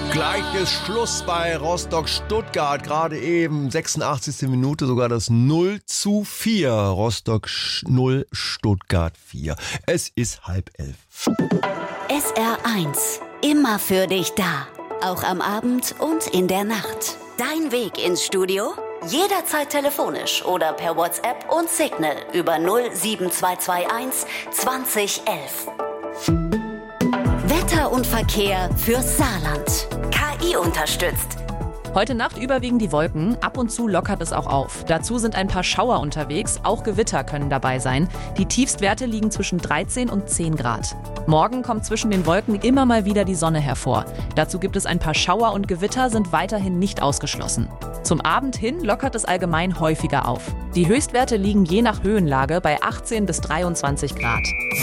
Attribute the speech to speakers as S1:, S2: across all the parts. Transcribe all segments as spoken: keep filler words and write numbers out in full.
S1: Gleich ist Schluss bei Rostock-Stuttgart. Gerade eben, sechsundachtzigste Minute, sogar das null zu vier. Rostock null, Stuttgart vier. Es ist halb elf.
S2: S R eins. Immer für dich da. Auch am Abend und in der Nacht. Dein Weg ins Studio? Jederzeit telefonisch oder per WhatsApp und Signal über null sieben zwei zwei eins zwanzig elf. Wetter und Verkehr fürs Saarland. K I unterstützt.
S3: Heute Nacht überwiegend die Wolken, ab und zu lockert es auch auf. Dazu sind ein paar Schauer unterwegs, auch Gewitter können dabei sein. Die Tiefstwerte liegen zwischen dreizehn und zehn Grad. Morgen kommt zwischen den Wolken immer mal wieder die Sonne hervor. Dazu gibt es ein paar Schauer und Gewitter, sind weiterhin nicht ausgeschlossen. Zum Abend hin lockert es allgemein häufiger auf. Die Höchstwerte liegen je nach Höhenlage bei achtzehn bis dreiundzwanzig Grad.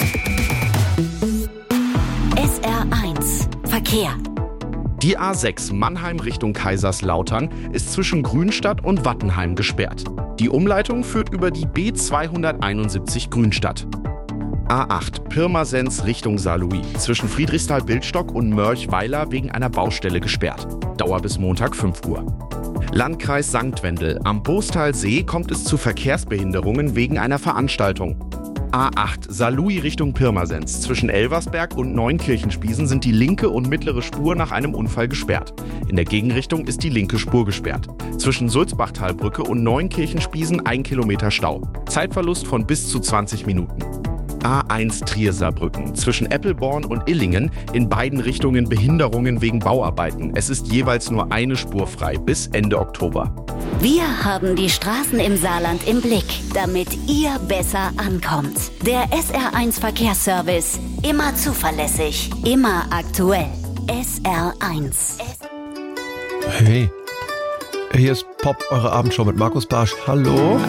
S2: S R eins. Verkehr.
S4: Die A sechs Mannheim Richtung Kaiserslautern ist zwischen Grünstadt und Wattenheim gesperrt. Die Umleitung führt über die B zweihunderteinundsiebzig Grünstadt. A acht Pirmasens Richtung Saarlouis zwischen Friedrichsthal-Bildstock und Mörchweiler wegen einer Baustelle gesperrt. Dauer bis Montag fünf Uhr. Landkreis Sankt Wendel. Am Boostalsee kommt es zu Verkehrsbehinderungen wegen einer Veranstaltung. A acht Saarlouis Richtung Pirmasens. Zwischen Elversberg und Neunkirchenspiesen sind die linke und mittlere Spur nach einem Unfall gesperrt. In der Gegenrichtung ist die linke Spur gesperrt. Zwischen Sulzbachtalbrücke und Neunkirchenspiesen ein Kilometer Stau. Zeitverlust von bis zu zwanzig Minuten. A eins Trier-Saarbrücken. Zwischen Eppelborn und Illingen in beiden Richtungen Behinderungen wegen Bauarbeiten. Es ist jeweils nur eine Spur frei bis Ende Oktober.
S2: Wir haben die Straßen im Saarland im Blick, damit ihr besser ankommt. Der S R eins Verkehrsservice. Immer zuverlässig, immer aktuell. S R eins.
S1: Hey, hier ist Pop, eure Abendshow mit Markus Barsch. Hallo.